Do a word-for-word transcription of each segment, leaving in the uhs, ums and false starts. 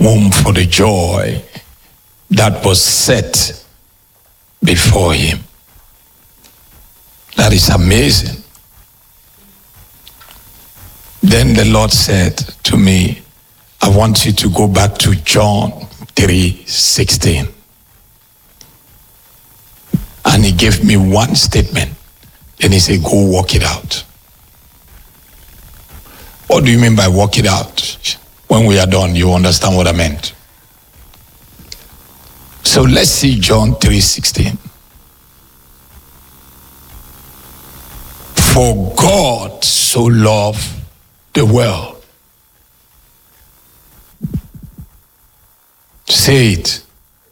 womb for the joy that was set before him. That is amazing. Then the Lord said to me, I want you to go back to John three sixteen. And he gave me one statement. Then he said, go walk it out. What do you mean by walk it out? When we are done, you understand what I meant. So let's see John three sixteen. For God so loved the world. Say it.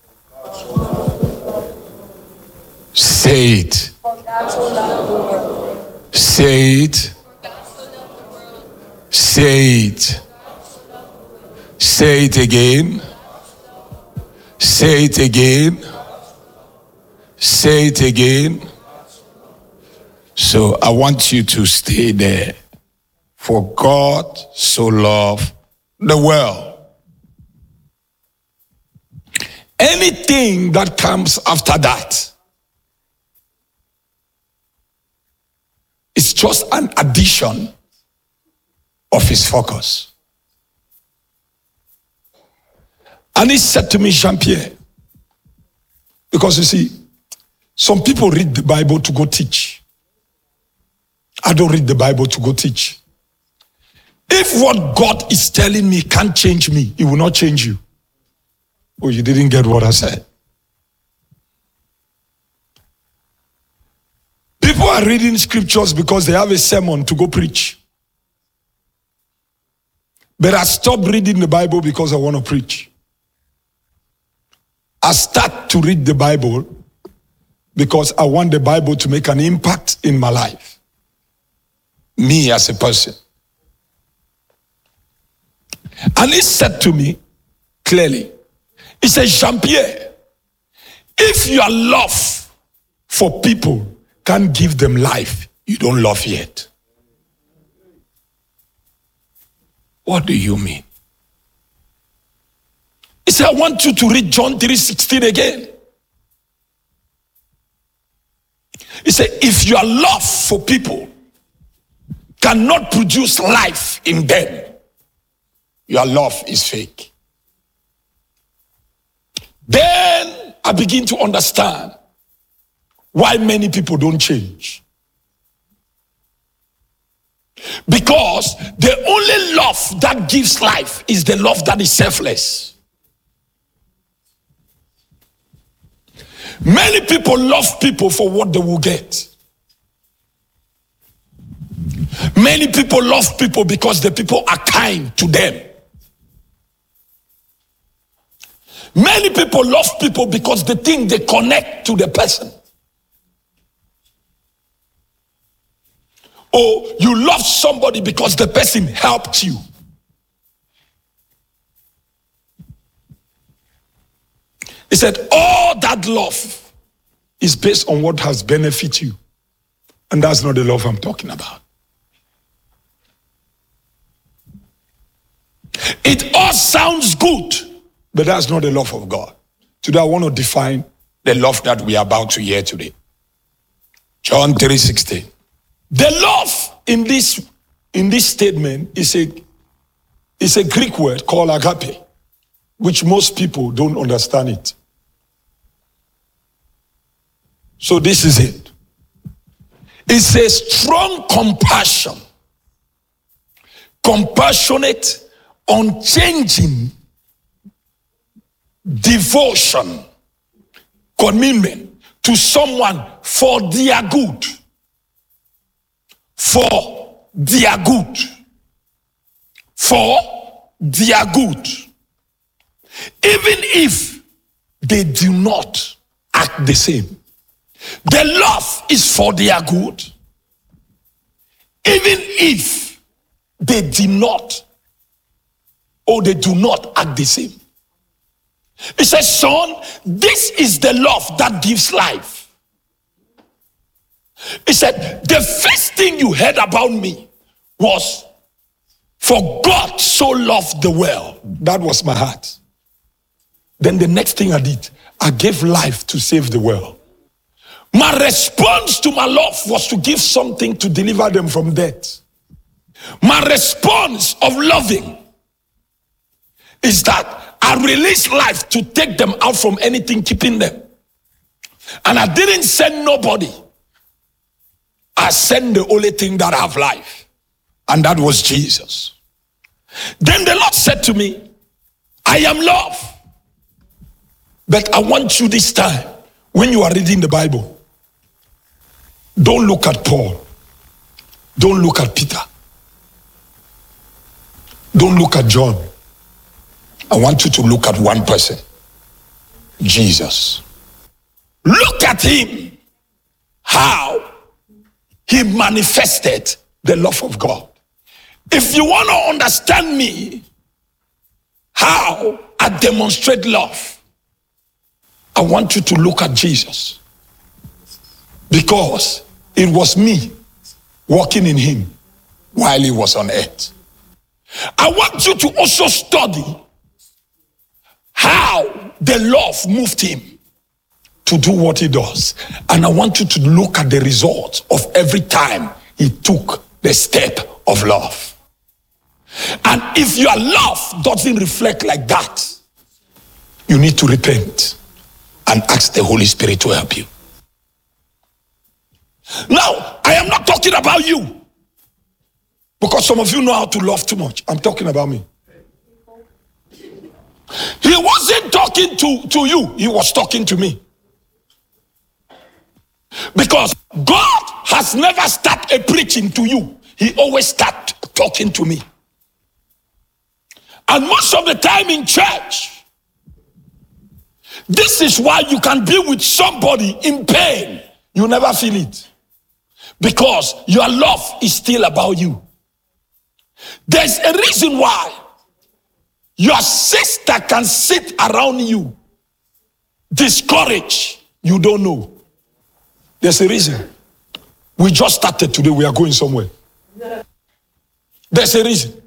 Say it. Say it. Say it. Say it again. Say it again. Say it again. So I want you to stay there. For God so loved the world. Anything that comes after that is just an addition of his focus. And he said to me, Jean-Pierre, because you see, some people read the Bible to go teach. I don't read the Bible to go teach. If what God is telling me can't change me, it will not change you. Oh, you didn't get what I said. People are reading scriptures because they have a sermon to go preach. But I stopped reading the Bible because I want to preach. I start to read the Bible because I want the Bible to make an impact in my life. Me as a person. And he said to me clearly, he said, Jean-Pierre, if your love for people can't give them life, you don't love yet. What do you mean? He said, I want you to read John three sixteen again. He said, if your love for people cannot produce life in them, your love is fake. Then I begin to understand why many people don't change. Because the only love that gives life is the love that is selfless. Many people love people for what they will get. Many people love people because the people are kind to them. Many people love people because they think they connect to the person. Or you love somebody because the person helped you. He said, all that love is based on what has benefited you. And that's not the love I'm talking about. It all sounds good, but that's not the love of God. Today I want to define the love that we are about to hear today. John three sixteen. The love in this, in this statement is a, is a Greek word called agape, which most people don't understand it. So this is it. It's a strong compassion, compassionate, unchanging devotion, commitment to someone for their good. For their good. For their good. Even if they do not act the same. The love is for their good. Even if they do not, or they do not act the same. He says, son, this is the love that gives life. He said, the first thing you heard about me was For God so loved the world. That was my heart. Then the next thing I did, I gave life to save the world. My response to my love was to give something to deliver them from death. My response of loving is that I release life to take them out from anything keeping them. And I didn't send nobody. I sent the only thing that have life. And that was Jesus. Then the Lord said to me, I am love. But I want you this time, when you are reading the Bible, don't look at Paul. Don't look at Peter. Don't look at John. I want you to look at one person. Jesus. Look at him. How he manifested the love of God. If you want to understand me, how I demonstrate love, I want you to look at Jesus. Because it was me walking in him while he was on earth. I want you to also study how the love moved him to do what he does. And I want you to look at the result of every time he took the step of love. And if your love doesn't reflect like that, you need to repent and ask the Holy Spirit to help you. Now, I am not talking about you, because some of you know how to love too much. I'm talking about me. He wasn't talking to, to you, he was talking to me. Because God has never started preaching to you. He always starts talking to me. And most of the time in church, this is why you can be with somebody in pain. You never feel it. Because your love is still about you. There's a reason why your sister can sit around you, discouraged. You don't know. There's a reason. We just started today. We are going somewhere. There's a reason.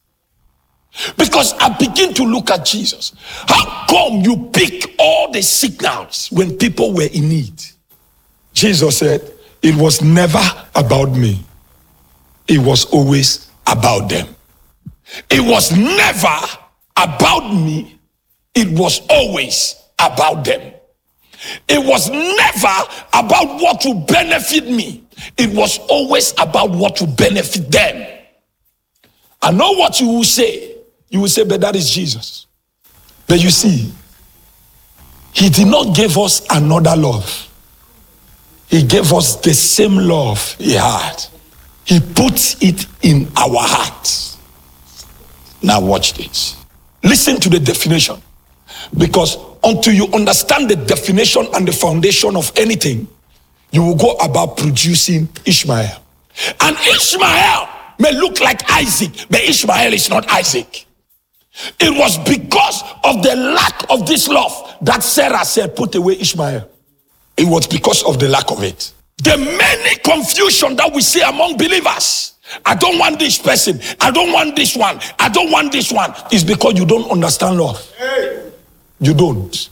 Because I begin to look at Jesus. How come you pick all the signals when people were in need? Jesus said, it was never about me. It was always about them. It was never about me. It was always about them. It was never about what will benefit me. It was always about what will benefit them. I know what you will say. You will say, but that is Jesus. But you see, he did not give us another love. He gave us the same love he had. He put it in our hearts. Now watch this. Listen to the definition. Because until you understand the definition and the foundation of anything, you will go about producing Ishmael. And Ishmael may look like Isaac, but Ishmael is not Isaac. It was because of the lack of this love that Sarah said, put away Ishmael. It was because of the lack of it. The many confusion that we see among believers, I don't want this person, I don't want this one, I don't want this one, is because you don't understand love. Hey. You don't.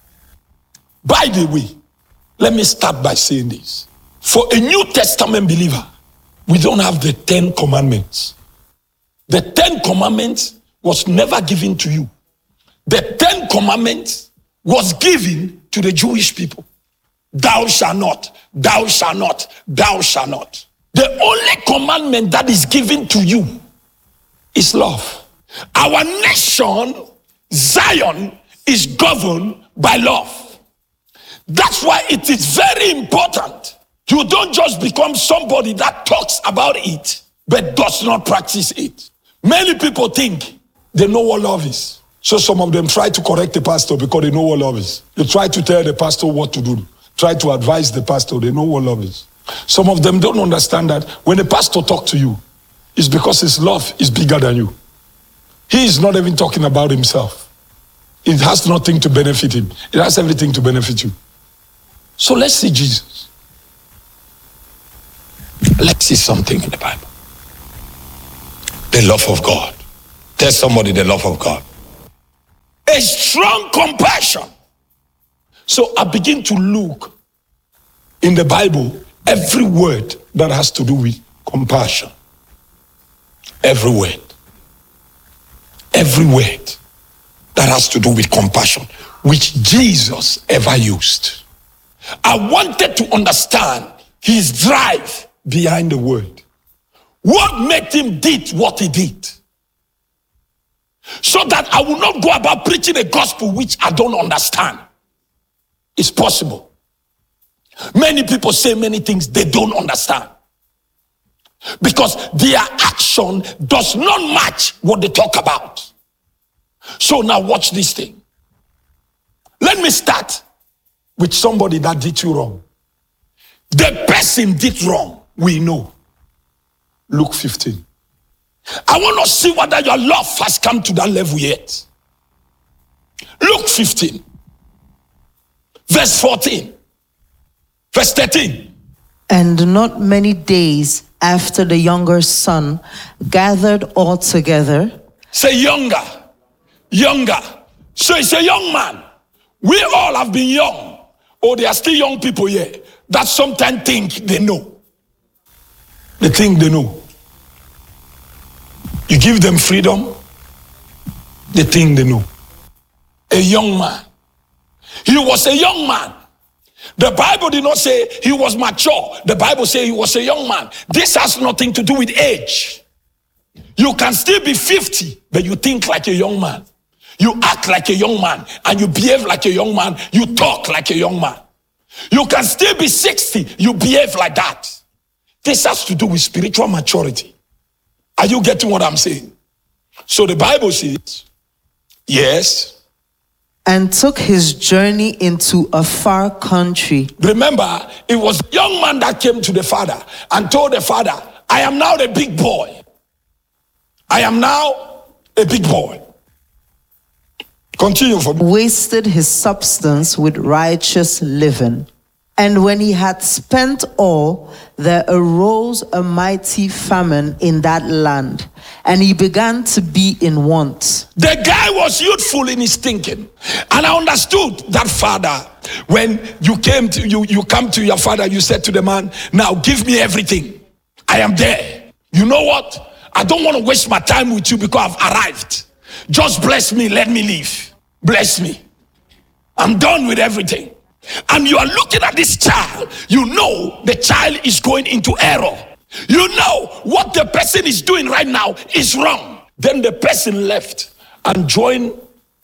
By the way, let me start by saying this. For a New Testament believer, we don't have the Ten Commandments. The Ten Commandments was never given to you. The Ten Commandments was given to the Jewish people. Thou shalt not, thou shalt not, thou shalt not. The only commandment that is given to you is love. Our nation, Zion, is governed by love. That's why it is very important. You don't just become somebody that talks about it, but does not practice it. Many people think they know what love is. So some of them try to correct the pastor because they know what love is. They try to tell the pastor what to do. Try to advise the pastor. They know what love is. Some of them don't understand that when the pastor talks to you, it's because his love is bigger than you. He is not even talking about himself. It has nothing to benefit him. It has everything to benefit you. So let's see Jesus. Let's see something in the Bible. The love of God. Tell somebody the love of God. A strong compassion. So I begin to look in the Bible, every word that has to do with compassion. Every word. Every word that has to do with compassion, which Jesus ever used. I wanted to understand his drive behind the word. What made him did what he did? So that I will not go about preaching a gospel which I don't understand. It's possible. Many people say many things they don't understand. Because their action does not match what they talk about. So now watch this thing. Let me start with somebody that did you wrong. The person did wrong, we know. Luke fifteen. I want to see whether your love has come to that level yet. Luke fifteen. Verse fourteen. Verse thirteen. And not many days after, the younger son gathered all together. Say younger. Younger. So it's a young man. We all have been young. Or there are still young people here that sometimes think they know. They think they know. You give them freedom, they think they know. A young man. He was a young man. The Bible did not say he was mature. The Bible says he was a young man. This has nothing to do with age. You can still be fifty, but you think like a young man. You act like a young man, and you behave like a young man. You talk like a young man. You can still be sixty, you behave like that. This has to do with spiritual maturity. Are you getting what I'm saying? So the Bible says, yes. And took his journey into a far country. Remember, it was a young man that came to the father and told the father, I am now the big boy. I am now a big boy. Continue for me. Wasted his substance with righteous living. And when he had spent all, there arose a mighty famine in that land, and he began to be in want. The guy was youthful in his thinking, and I understood that father. When you came to you, you come to your father, you said to the man, now give me everything. I am there. You know what? I don't want to waste my time with you because I've arrived. Just bless me, let me live. Bless me. I'm done with everything. And you are looking at this child, you know the child is going into error. You know what the person is doing right now is wrong. Then the person left and joined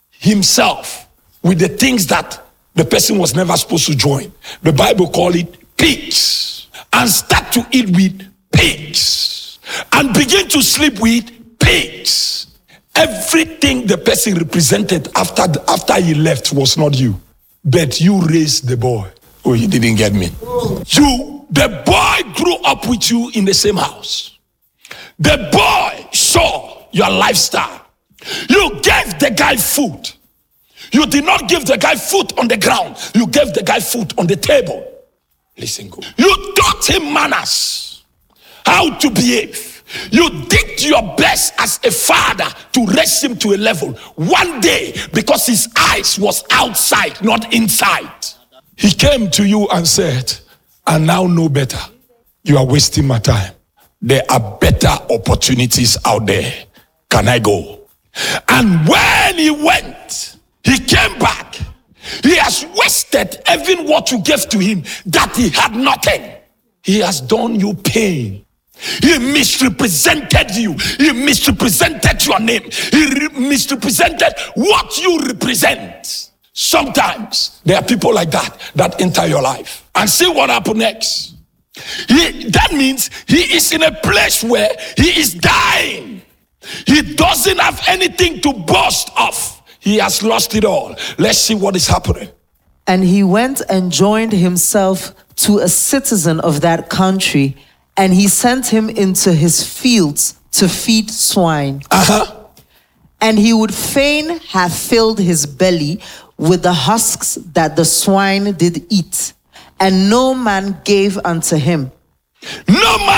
himself with the things that the person was never supposed to join. The Bible call it pigs. And start to eat with pigs. And begin to sleep with pigs. Everything the person represented after, after he left was not you. But you raised the boy. Oh, you didn't get me. You, the boy grew up with you in the same house. The boy saw your lifestyle. You gave the guy food. You did not give the guy food on the ground. You gave the guy food on the table. Listen good. You taught him manners, how to behave. You did your best as a father to raise him to a level. One day, because his eyes was outside, not inside, he came to you and said, I now know better. You are wasting my time. There are better opportunities out there. Can I go? And when he went, he came back. He has wasted even what you gave to him, that he had nothing. He has done you pain. He misrepresented you. He misrepresented your name. He re- misrepresented what you represent. Sometimes there are people like that that enter your life. And see what happened next. He, that means he is in a place where he is dying. He doesn't have anything to boast of. He has lost it all. Let's see what is happening. And he went and joined himself to a citizen of that country, and he sent him into his fields to feed swine. Uh-huh. And he would fain have filled his belly with the husks that the swine did eat. And no man gave unto him. No man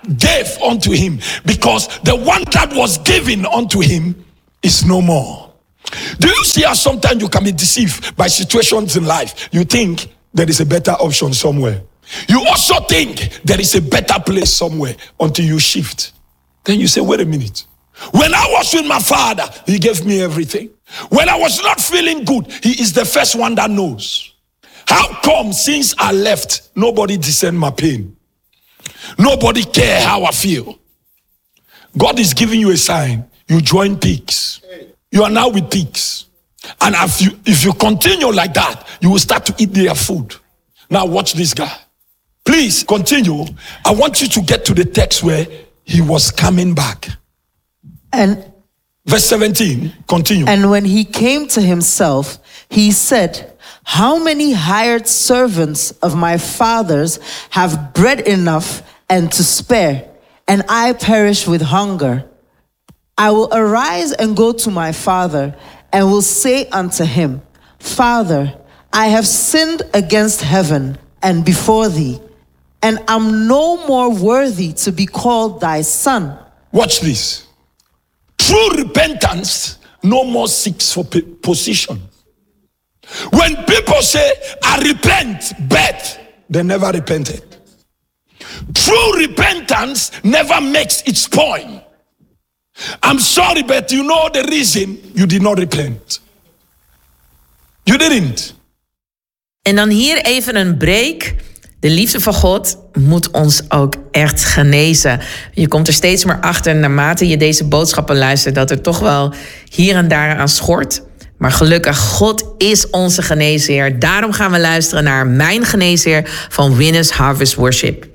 gave unto him, because the one that was given unto him is no more. Do you see how sometimes you can be deceived by situations in life? You think there is a better option somewhere. You also think there is a better place somewhere until you shift. Then you say, wait a minute. When I was with my father, he gave me everything. When I was not feeling good, he is the first one that knows. How come since I left, nobody discern my pain? Nobody care how I feel. God is giving you a sign. You join pigs. You are now with pigs. And if you, if you continue like that, you will start to eat their food. Now watch this guy. Please continue. I want you to get to the text where he was coming back. And verse seventeen, continue. And when he came to himself, he said, how many hired servants of my father's have bread enough and to spare, and I perish with hunger? I will arise and go to my father, and will say unto him, Father, I have sinned against heaven and before thee, and am no more worthy to be called thy son. Watch this. True repentance no more seeks for position. When people say, I repent, but they never repented. True repentance never makes its point. I'm sorry, but you know the reason you did not repent. You didn't. En dan hier even een break. De liefde van God moet ons ook echt genezen. Je komt er steeds meer achter naarmate je deze boodschappen luistert, dat er toch wel hier en daar aan schort. Maar gelukkig, God is onze geneesheer. Daarom gaan we luisteren naar Mijn Geneesheer van Winners Harvest Worship.